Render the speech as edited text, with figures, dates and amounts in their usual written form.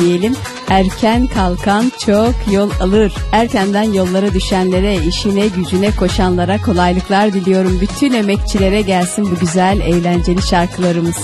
diyelim. Erken kalkan çok yol alır. Erkenden yollara düşenlere, işine gücüne koşanlara kolaylıklar diliyorum. Bütün emekçilere gelsin bu güzel eğlenceli şarkılarımız.